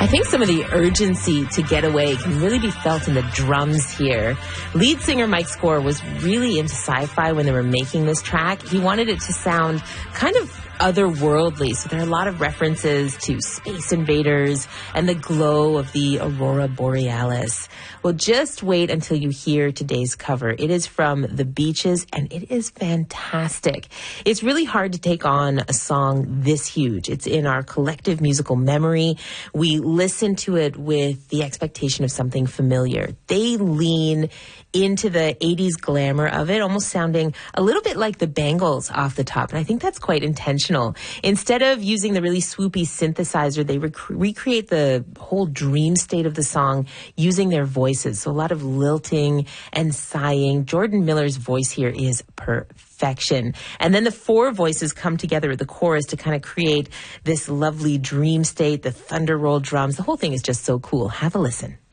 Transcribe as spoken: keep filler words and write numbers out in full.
I think some of the urgency to get away can really be felt in the drums here. Lead singer Mike Score was really into sci-fi when they were making this track. He wanted it to sound kind of otherworldly, so there are a lot of references to space invaders and the glow of the aurora borealis. Well, just wait until you hear today's cover. It is from The Beaches, and it is fantastic. It's really hard to take on a song this huge. It's in our collective musical memory. We listen to it with the expectation of something familiar. They lean into the eighties glamour of it, almost sounding a little bit like the Bangles off the top. And I think that's quite intentional. Instead of using the really swoopy synthesizer, they rec- recreate the whole dream state of the song using their voices. So a lot of lilting and sighing. Jordan Miller's voice here is perfection. And then the four voices come together with the chorus to kind of create this lovely dream state, the thunder roll drums. The whole thing is just so cool. Have a listen.